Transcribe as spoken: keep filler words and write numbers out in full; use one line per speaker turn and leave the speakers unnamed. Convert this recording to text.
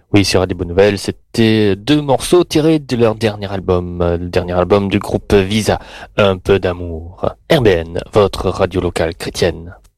Oui, sur Radio Bonne Nouvelle, c'était deux morceaux tirés de leur dernier album, euh, le dernier album du groupe Visa, Un peu d'amour. R B N, votre radio locale chrétienne.